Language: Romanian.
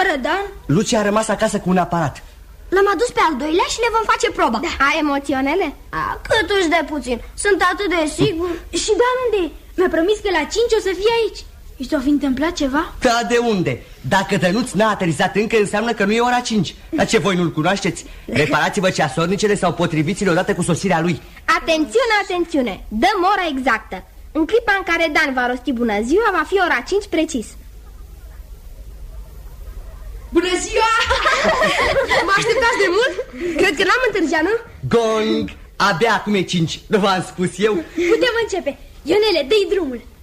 fără Dan? Lucia a rămas acasă cu un aparat. L-am adus pe al doilea și le vom face proba. Ai emoționele? Cât uși de puțin. Sunt atât de sigur. Și Dan unde e? Mi-a promis că la 5 o să fie aici. Și s-o fi întâmplat ceva? Da, de unde? Dacă Dănuț n-a aterizat încă, înseamnă că nu e ora 5. Dar ce, voi nu-l cunoașteți? Reparați-vă ceasornicele sau potriviți-le odată cu sosirea lui. Atențiune, atențiune! Dăm ora exactă. În clipa în care Dan va rosti bună ziua, va fi ora 5 precis. Bună ziua! Mă așteptați de mult? Cred că n-am întârziat, nu? Gong! Abia acum e 5, nu v-am spus eu? Putem începe. Ionele, dă-i drumul.